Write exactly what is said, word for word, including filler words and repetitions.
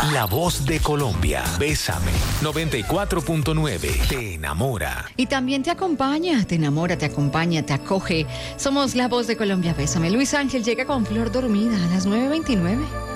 La voz de Colombia. Bésame. noventa y cuatro punto nueve. Te enamora. Y también te acompaña, te enamora, te acompaña, te acoge. Somos La Voz de Colombia. Bésame. Luis Ángel llega con Flor Dormida a las nueve veintinueve.